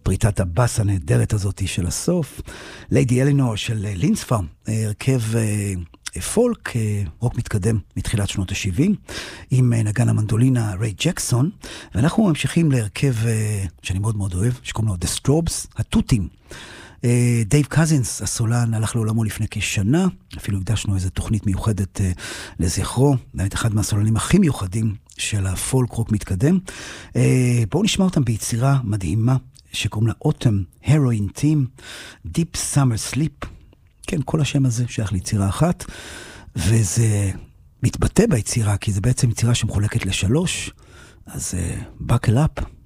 פריטת הבאס הנהדרת הזאת של הסוף. ליידי אלינור של לינספר, הרכב פולק, רוק מתקדם מתחילת שנות ה-70, עם נגן המנדולינה ריי ג'קסון, ואנחנו ממשיכים להרכב שאני מאוד מאוד אוהב, שקוראים לו The Strobes, התותים. דייב קזינס, הסולן, הלך לעולמו לפני כשנה, אפילו הקדשנו איזו תוכנית מיוחדת לזכרו, באמת אחד מהסולנים הכי מיוחדים של הפולק רוק מתקדם. בואו נשמע אותם ביצירה מדהימה, שקוראים לה Autumn Heroin Team, Deep Summer Sleep. כן, כל השם הזה שייך ליצירה אחת, וזה מתבטא ביצירה, כי זה בעצם יצירה שמחולקת ל3, אז buckle up.